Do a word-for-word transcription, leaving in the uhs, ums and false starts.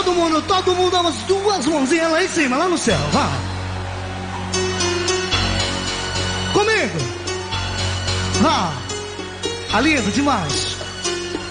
Todo mundo, todo mundo, as duas mãozinhas lá em cima, lá no céu, vá. Comigo. Vá. Ah, lindo demais.